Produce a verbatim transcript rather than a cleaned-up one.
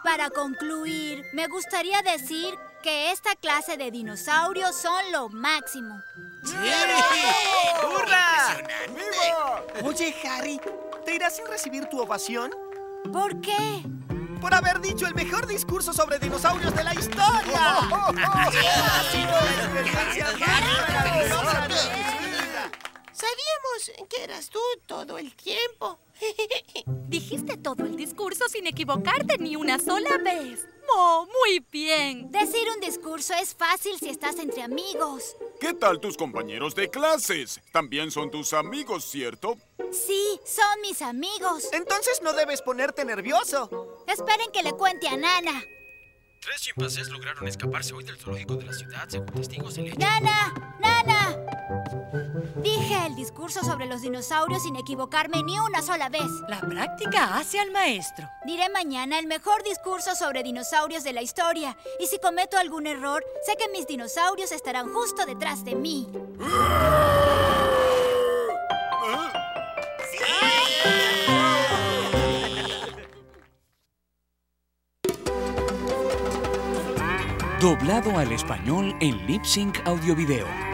para concluir, me gustaría decir que esta clase de dinosaurios son lo máximo. ¡Sí! ¡Hurra! ¡Viva! Oye, Harry, ¿te irás sin recibir tu ovación? ¿Por qué? Por haber dicho el mejor discurso sobre dinosaurios de la historia. Ha sido la experiencia más maravillosa de mi vida. Sabíamos que eras tú todo el tiempo. Dijiste todo el discurso sin equivocarte ni una sola vez. ¡Oh, muy bien! Decir un discurso es fácil si estás entre amigos. ¿Qué tal tus compañeros de clases? También son tus amigos, ¿cierto? Sí, son mis amigos. Entonces no debes ponerte nervioso. Esperen que le cuente a Nana. Tres chimpancés lograron escaparse hoy del zoológico de la ciudad, según testigos del hecho. ¡Nana! ¡Nana! Dije el discurso sobre los dinosaurios sin equivocarme ni una sola vez. La práctica hace al maestro. Diré mañana el mejor discurso sobre dinosaurios de la historia. Y si cometo algún error, sé que mis dinosaurios estarán justo detrás de mí. Doblado al español en Lip Sync Audio Video.